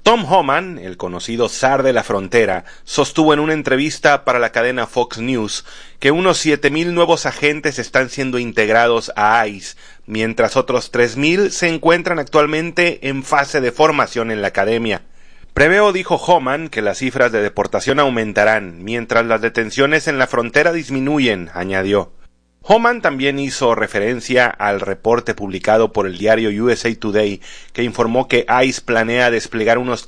Tom Homan, el conocido zar de la frontera, sostuvo en una entrevista para la cadena Fox News que unos 7,000 nuevos agentes están siendo integrados a ICE, mientras otros 3,000 se encuentran actualmente en fase de formación en la academia. Preveo, dijo Homan, que las cifras de deportación aumentarán, mientras las detenciones en la frontera disminuyen, añadió. Homan también hizo referencia al reporte publicado por el diario USA Today, que informó que ICE planea desplegar unos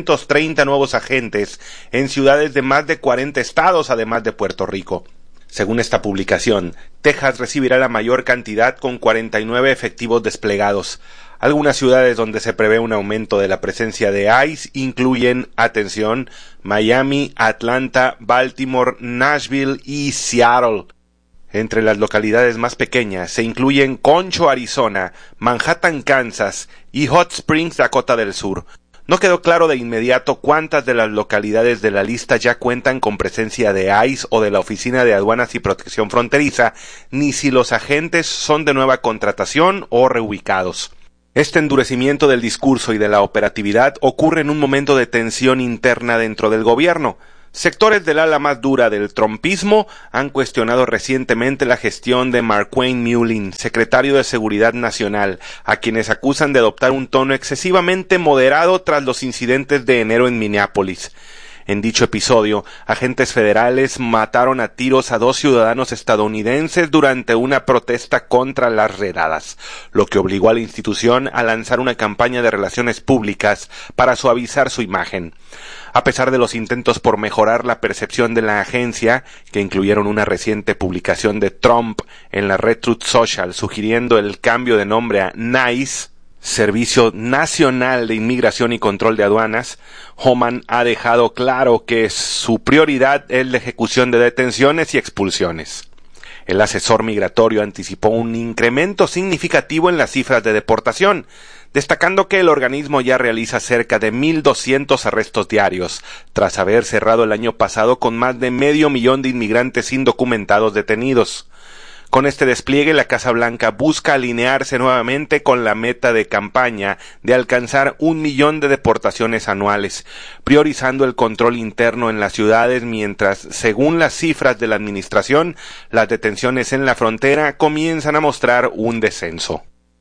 330 nuevos agentes en ciudades de más de 40 estados, además de Puerto Rico. Según esta publicación, Texas recibirá la mayor cantidad con 49 efectivos desplegados. Algunas ciudades donde se prevé un aumento de la presencia de ICE incluyen, atención, Miami, Atlanta, Baltimore, Nashville y Seattle. Entre las localidades más pequeñas se incluyen Concho, Arizona, Manhattan, Kansas y Hot Springs, Dakota del Sur. No quedó claro de inmediato cuántas de las localidades de la lista ya cuentan con presencia de ICE o de la Oficina de Aduanas y Protección Fronteriza, ni si los agentes son de nueva contratación o reubicados. Este endurecimiento del discurso y de la operatividad ocurre en un momento de tensión interna dentro del gobierno. Sectores del ala más dura del trumpismo han cuestionado recientemente la gestión de Markwayne Mullin, secretario de Seguridad Nacional, a quienes acusan de adoptar un tono excesivamente moderado tras los incidentes de enero en Minneapolis. En dicho episodio, agentes federales mataron a tiros a 2 ciudadanos estadounidenses durante una protesta contra las redadas, lo que obligó a la institución a lanzar una campaña de relaciones públicas para suavizar su imagen. A pesar de los intentos por mejorar la percepción de la agencia, que incluyeron una reciente publicación de Trump en la red Truth Social sugiriendo el cambio de nombre a NICE, Servicio Nacional de Inmigración y Control de Aduanas, Homan ha dejado claro que su prioridad es la ejecución de detenciones y expulsiones. El asesor migratorio anticipó un incremento significativo en las cifras de deportación, destacando que el organismo ya realiza cerca de 1,200 arrestos diarios, tras haber cerrado el año pasado con más de 500,000 de inmigrantes indocumentados detenidos. Con este despliegue, la Casa Blanca busca alinearse nuevamente con la meta de campaña de alcanzar 1,000,000 de deportaciones anuales, priorizando el control interno en las ciudades mientras, según las cifras de la administración, las detenciones en la frontera comienzan a mostrar un descenso.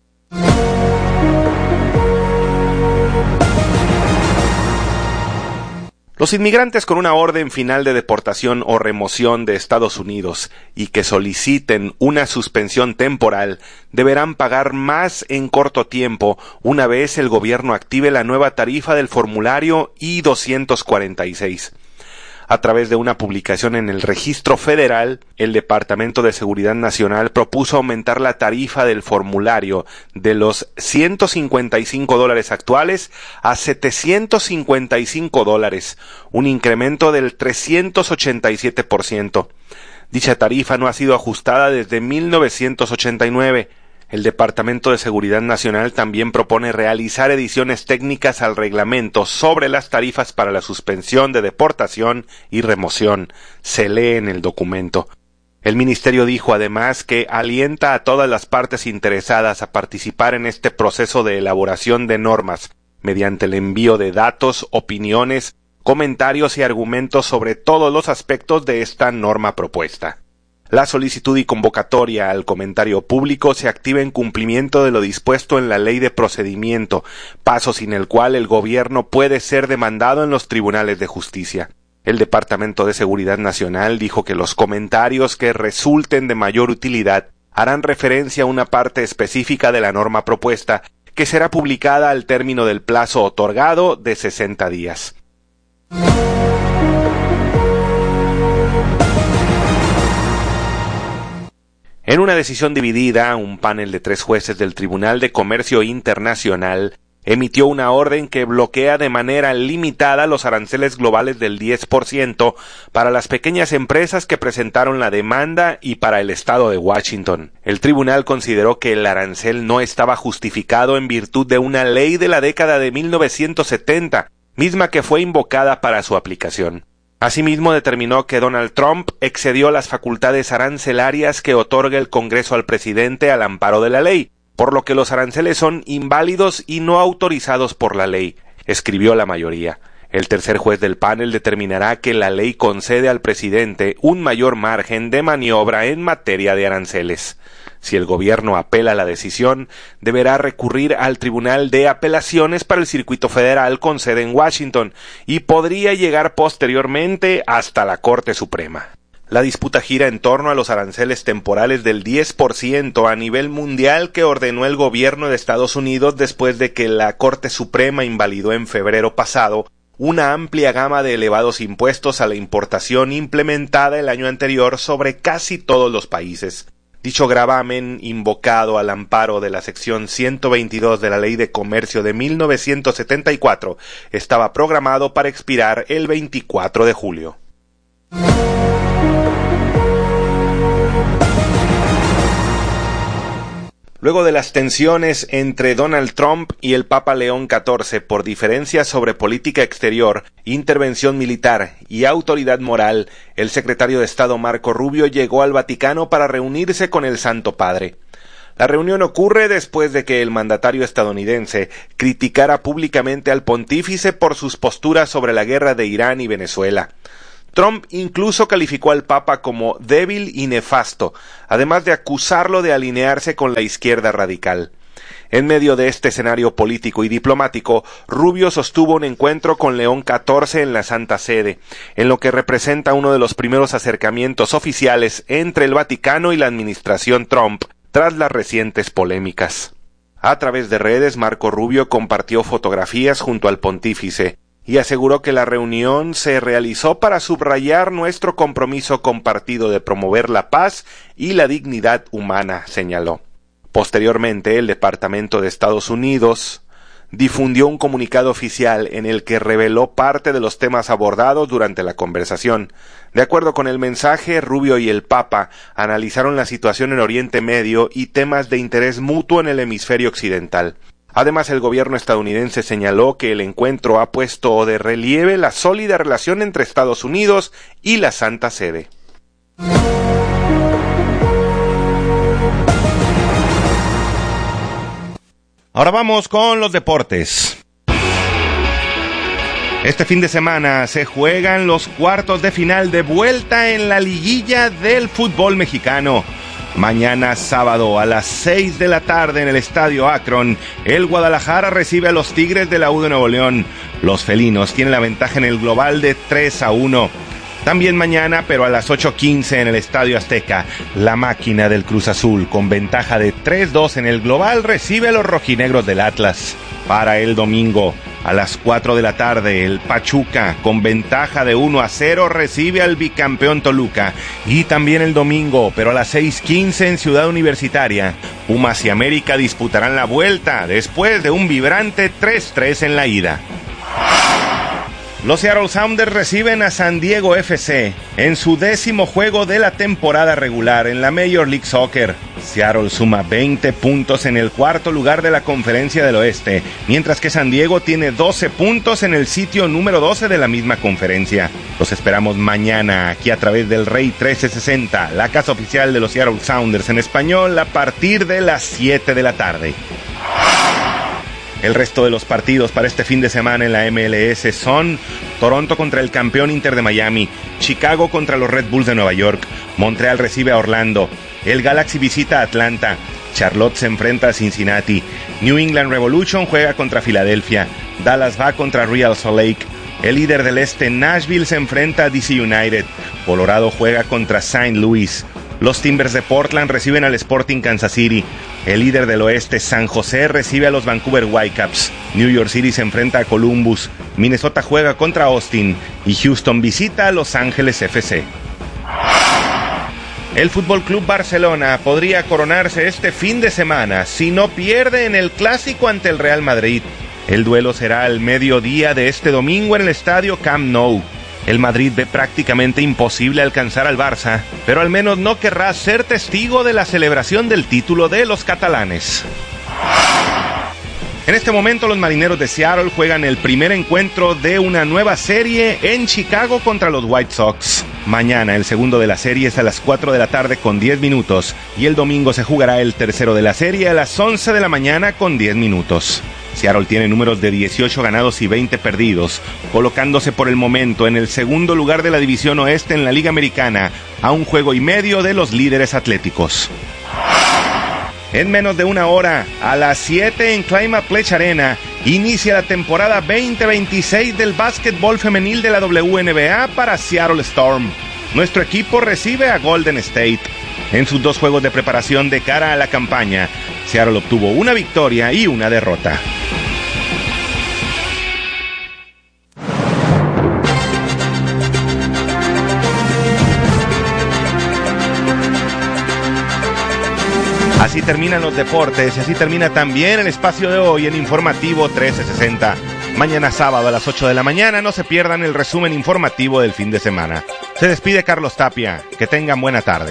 Los inmigrantes con una orden final de deportación o remoción de Estados Unidos y que soliciten una suspensión temporal deberán pagar más en corto tiempo una vez el gobierno active la nueva tarifa del formulario I-246. A través de una publicación en el Registro Federal, el Departamento de Seguridad Nacional propuso aumentar la tarifa del formulario de los $155 actuales a $755, un incremento del 387%. Dicha tarifa no ha sido ajustada desde 1989. El Departamento de Seguridad Nacional también propone realizar ediciones técnicas al reglamento sobre las tarifas para la suspensión de deportación y remoción. Se lee en el documento. El ministerio dijo además que alienta a todas las partes interesadas a participar en este proceso de elaboración de normas, mediante el envío de datos, opiniones, comentarios y argumentos sobre todos los aspectos de esta norma propuesta. La solicitud y convocatoria al comentario público se activa en cumplimiento de lo dispuesto en la Ley de Procedimiento, paso sin el cual el gobierno puede ser demandado en los tribunales de justicia. El Departamento de Seguridad Nacional dijo que los comentarios que resulten de mayor utilidad harán referencia a una parte específica de la norma propuesta, que será publicada al término del plazo otorgado de 60 días. En una decisión dividida, un panel de 3 jueces del Tribunal de Comercio Internacional emitió una orden que bloquea de manera limitada los aranceles globales del 10% para las pequeñas empresas que presentaron la demanda y para el estado de Washington. El tribunal consideró que el arancel no estaba justificado en virtud de una ley de la década de 1970, misma que fue invocada para su aplicación. Asimismo, determinó que Donald Trump excedió las facultades arancelarias que otorga el Congreso al presidente al amparo de la ley, por lo que los aranceles son inválidos y no autorizados por la ley. escribió la mayoría. El tercer juez del panel determinará que la ley concede al presidente un mayor margen de maniobra en materia de aranceles. Si el gobierno apela la decisión, deberá recurrir al Tribunal de Apelaciones para el Circuito Federal con sede en Washington y podría llegar posteriormente hasta la Corte Suprema. La disputa gira en torno a los aranceles temporales del 10% a nivel mundial que ordenó el gobierno de Estados Unidos después de que la Corte Suprema invalidó en febrero pasado una amplia gama de elevados impuestos a la importación implementada el año anterior sobre casi todos los países. Dicho gravamen, invocado al amparo de la sección 122 de la Ley de Comercio de 1974, estaba programado para expirar el 24 de julio. Luego de las tensiones entre Donald Trump y el Papa León XIV por diferencias sobre política exterior, intervención militar y autoridad moral, el secretario de Estado Marco Rubio llegó al Vaticano para reunirse con el Santo Padre. La reunión ocurre después de que el mandatario estadounidense criticara públicamente al pontífice por sus posturas sobre la guerra de Irán y Venezuela. Trump incluso calificó al Papa como débil y nefasto, además de acusarlo de alinearse con la izquierda radical. En medio de este escenario político y diplomático, Rubio sostuvo un encuentro con León XIV en la Santa Sede, en lo que representa uno de los primeros acercamientos oficiales entre el Vaticano y la administración Trump, tras las recientes polémicas. A través de redes, Marco Rubio compartió fotografías junto al pontífice, y aseguró que la reunión se realizó para subrayar nuestro compromiso compartido de promover la paz y la dignidad humana, señaló. Posteriormente, el Departamento de Estados Unidos difundió un comunicado oficial en el que reveló parte de los temas abordados durante la conversación. De acuerdo con el mensaje, Rubio y el Papa analizaron la situación en Oriente Medio y temas de interés mutuo en el hemisferio occidental. Además, el gobierno estadounidense señaló que el encuentro ha puesto de relieve la sólida relación entre Estados Unidos y la Santa Sede. Ahora vamos con los deportes. Este fin de semana se juegan los cuartos de final de vuelta en la liguilla del fútbol mexicano. Mañana sábado a las 6 de la tarde en el Estadio Akron, el Guadalajara recibe a los Tigres de la U de Nuevo León. Los felinos tienen la ventaja en el global de 3-1. También mañana, pero a las 8:15 en el Estadio Azteca, la máquina del Cruz Azul, con ventaja de 3-2 en el global, recibe a los rojinegros del Atlas. Para el domingo, a las 4 de la tarde, el Pachuca, con ventaja de 1-0, recibe al bicampeón Toluca. Y también el domingo, pero a las 6:15 en Ciudad Universitaria, Pumas y América disputarán la vuelta después de un vibrante 3-3 en la ida. Los Seattle Sounders reciben a San Diego FC en su 10º juego de la temporada regular en la Major League Soccer. Seattle suma 20 puntos en el cuarto lugar de la Conferencia del Oeste, mientras que San Diego tiene 12 puntos en el sitio número 12 de la misma conferencia. Los esperamos mañana aquí a través del Rey 1360, la casa oficial de los Seattle Sounders en español, a partir de las 7 de la tarde. El resto de los partidos para este fin de semana en la MLS son Toronto contra el campeón Inter de Miami, Chicago contra los Red Bulls de Nueva York, Montreal recibe a Orlando, el Galaxy visita a Atlanta, Charlotte se enfrenta a Cincinnati, New England Revolution juega contra Filadelfia, Dallas va contra Real Salt Lake, el líder del este Nashville se enfrenta a DC United, Colorado juega contra St. Louis, los Timbers de Portland reciben al Sporting Kansas City. El líder del oeste, San José, recibe a los Vancouver Whitecaps. New York City se enfrenta a Columbus. Minnesota juega contra Austin. Y Houston visita a Los Ángeles FC. El Fútbol Club Barcelona podría coronarse este fin de semana si no pierde en el clásico ante el Real Madrid. El duelo será al mediodía de este domingo en el estadio Camp Nou. El Madrid ve prácticamente imposible alcanzar al Barça, pero al menos no querrá ser testigo de la celebración del título de los catalanes. En este momento los Marineros de Seattle juegan el primer encuentro de una nueva serie en Chicago contra los White Sox. Mañana el segundo de la serie es a las 4 de la tarde con 10 minutos y el domingo se jugará el tercero de la serie a las 11 de la mañana con 10 minutos. Seattle tiene números de 18 ganados y 20 perdidos, colocándose por el momento en el segundo lugar de la División Oeste en la Liga Americana, a 1 juego y medio de los líderes atléticos. En menos de una hora, a las 7 en Climate Pledge Arena, inicia la temporada 2026 del básquetbol femenil de la WNBA para Seattle Storm. Nuestro equipo recibe a Golden State. En sus 2 juegos de preparación de cara a la campaña, Seattle obtuvo una victoria y una derrota. Así terminan los deportes y así termina también el espacio de hoy en Informativo 1360. Mañana sábado a las 8 de la mañana no se pierdan el resumen informativo del fin de semana. Se despide Carlos Tapia. Que tengan buena tarde.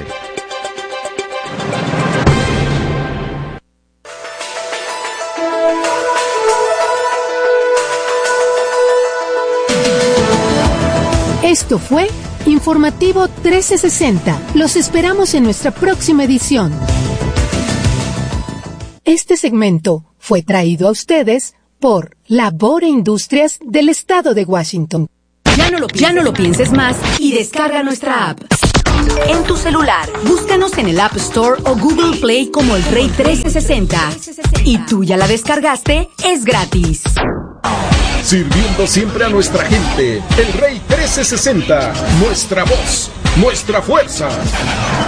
Esto fue Informativo 1360. Los esperamos en nuestra próxima edición. Este segmento fue traído a ustedes por Labor e Industrias del Estado de Washington. Ya no lo pienses más y descarga nuestra app. En tu celular, búscanos en el App Store o Google Play como El Rey 1360. Y tú ya la descargaste, es gratis. Sirviendo siempre a nuestra gente, El Rey 1360, nuestra voz, nuestra fuerza.